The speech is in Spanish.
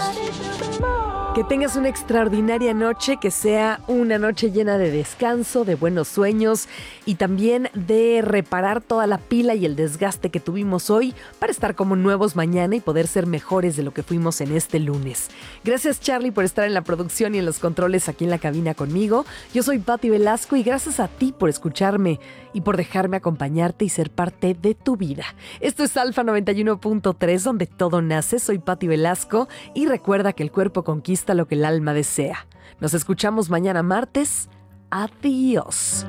Que tengas una extraordinaria noche, que sea una noche llena de descanso, de buenos sueños y también de reparar toda la pila y el desgaste que tuvimos hoy para estar como nuevos mañana y poder ser mejores de lo que fuimos en este lunes. Gracias, Charlie, por estar en la producción y en los controles aquí en la cabina conmigo. Yo soy Patti Velasco y gracias a ti por escucharme y por dejarme acompañarte y ser parte de tu vida. Esto es Alfa 91.3, donde todo nace. Soy Patti Velasco y recuerda que el cuerpo conquista lo que el alma desea. Nos escuchamos mañana martes. Adiós.